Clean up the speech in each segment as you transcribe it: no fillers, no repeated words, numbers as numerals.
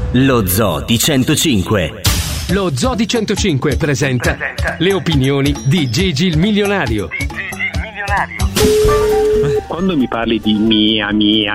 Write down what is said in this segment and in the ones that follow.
Lo Zoo di 105. Lo Zoo di 105 presenta le opinioni di Gigi il milionario. Quando mi parli di mia,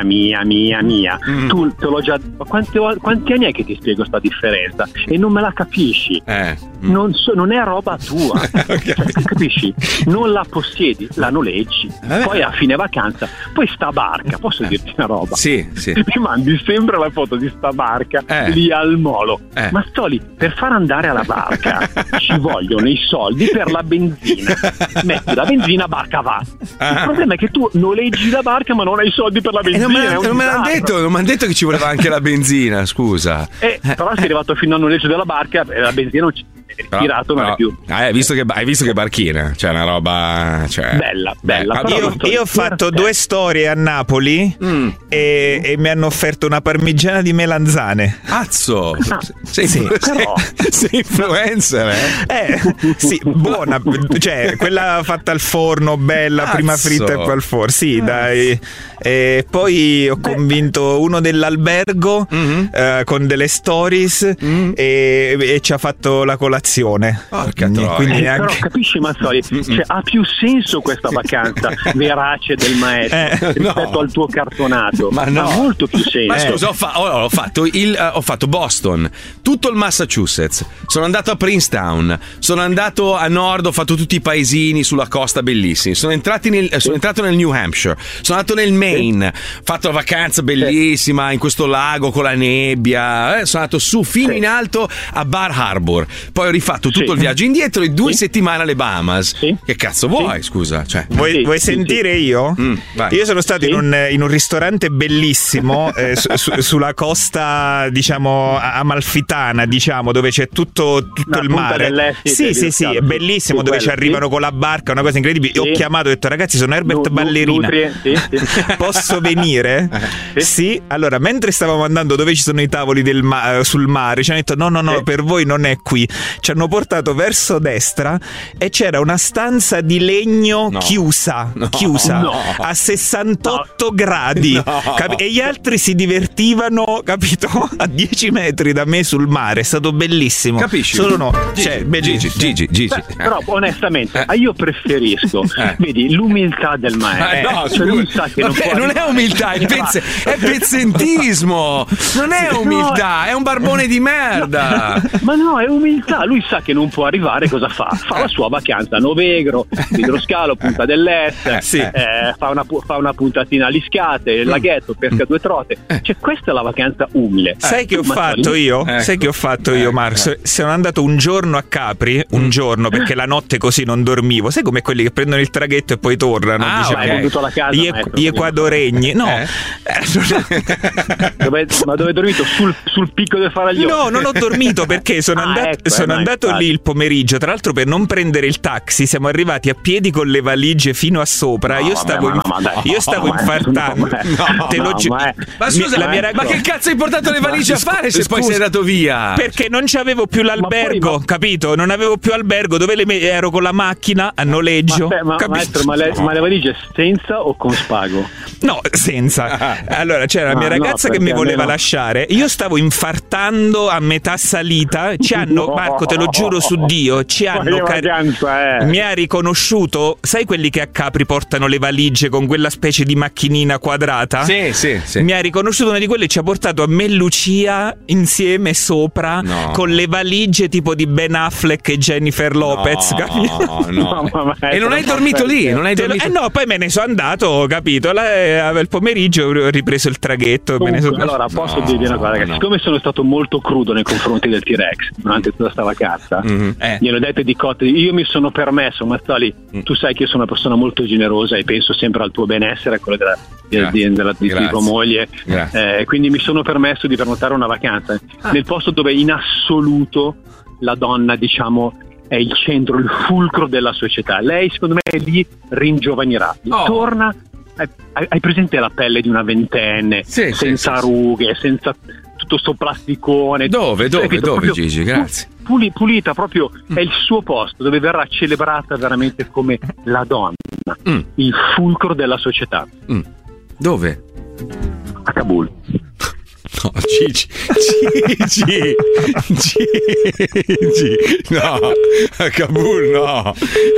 tu te l'ho già. Quanti anni è che ti spiego sta differenza? E non me la capisci. Non è roba tua. Okay. Capisci? Non la possiedi, la noleggi. Poi a fine vacanza, poi sta barca, posso dirti una roba? Sì. Mi mandi sempre la foto di sta barca lì al molo. Ma sto lì, per far andare alla barca ci vogliono i soldi per la benzina. Metti la benzina, barca va. Il problema è che tu noleggi la barca ma non hai i soldi per la benzina. Non me l'hanno detto che ci voleva anche la benzina, scusa. Però sei arrivato fino al noleggio della barca e la benzina non c'è. Tirato non è più. Hai visto che barchina? C'è una roba, cioè... bella. Io ho fatto 2 storie a Napoli e mi hanno offerto una parmigiana di melanzane. Cazzo! Sei influencer, sì, buona, cioè quella fatta al forno, bella. Cazzo. Prima fritta e poi al forno. Sì, dai. E poi ho convinto uno dell'albergo con delle stories e ci ha fatto la colazione. Porca troia. Quindi Però capisci, Mazzoli, cioè, ha più senso questa vacanza verace del maestro rispetto al tuo cartonato. Ma no, ha molto più senso. Ma scusa, ho fatto Boston, tutto il Massachusetts, sono andato a Princeton, sono andato a nord, ho fatto tutti i paesini sulla costa bellissimi, sono entrato nel New Hampshire, sono andato nel Maine, ho fatto la vacanza bellissima in questo lago con la nebbia, sono andato su fino in alto a Bar Harbor, poi ho rifatto tutto il viaggio indietro e 2 settimane alle Bahamas. Che cazzo vuoi, scusa? Cioè, vuoi sentire io? Vai. Io sono stato in un ristorante bellissimo sulla costa, diciamo, amalfitana, diciamo, dove c'è tutto il mare. Sì, è bellissimo, dove ci arrivano con la barca, una cosa incredibile. Ho chiamato e ho detto: ragazzi, sono Herbert Ballerina. Posso venire? Sì. Allora, mentre stavamo andando dove ci sono i tavoli sul mare, ci hanno detto: no, per voi non è qui. Ci hanno portato verso destra e c'era una stanza di legno chiusa a 68 gradi e gli altri si divertivano, capito? A 10 metri da me sul mare. È stato bellissimo. Capisci? Solo no. Gigi. Però onestamente io preferisco vedi l'umiltà del maestro. Lui sa che non è umiltà, è pezzentismo. Non è umiltà, è un barbone di merda. Ma no, è umiltà. Lui sa che non può arrivare, cosa fa? Fa la sua vacanza a Novegro, Idroscalo, Punta dell'Est, fa una puntatina agli Scate, il laghetto, pesca 2 trote. Cioè, questa è la vacanza umile. Sai che ho fatto io? Sai che ho fatto io, Marco? Sono andato un giorno a Capri, perché la notte così non dormivo. Sai come quelli che prendono il traghetto e poi tornano? Hai venduto la casa, gli equadoregni. No. Ma dove hai dormito? Sul picco del Faraglione? No, non ho dormito perché sono andato lì il pomeriggio. Tra l'altro, per non prendere il taxi siamo arrivati a piedi con le valigie fino a sopra. Io stavo infartando. Te lo giuro. Ma scusa, ma che cazzo hai portato le valigie a fare se poi sei andato via? Perché non c'avevo più l'albergo, capito? Non avevo più albergo. Dove ero con la macchina a noleggio. Maestro, ma le valigie senza o con spago? No, senza. Allora c'era la mia ragazza che mi voleva lasciare. Io stavo infartando a metà salita. Marco, te lo giuro su Dio, mi ha riconosciuto. Sai quelli che a Capri portano le valigie con quella specie di macchinina quadrata? Sì. Mi ha riconosciuto una di quelle e ci ha portato a me e Lucia insieme sopra con le valigie tipo di Ben Affleck e Jennifer Lopez, capito? E non hai dormito lì? No, poi me ne sono andato, capito? Il pomeriggio ho ripreso il traghetto. Allora, posso dirvi una cosa, ragazzi? Siccome sono stato molto crudo nei confronti del T-Rex durante tutta sta vacanza, glielo detto di cotte, io mi sono permesso, Mazzoli, tu sai che io sono una persona molto generosa e penso sempre al tuo benessere, a quello di tua moglie, quindi mi sono permesso di prenotare una vacanza nel posto dove in assoluto la donna, diciamo, è il centro, il fulcro della società. Lei secondo me lì ringiovanirà, torna. Hai presente la pelle di una ventenne, senza rughe, senza tutto sto plasticone? Dove Gigi? Grazie. Pulita proprio, è il suo posto dove verrà celebrata veramente come la donna, il fulcro della società. Dove? A Kabul. Gigi. No, a Kabul no.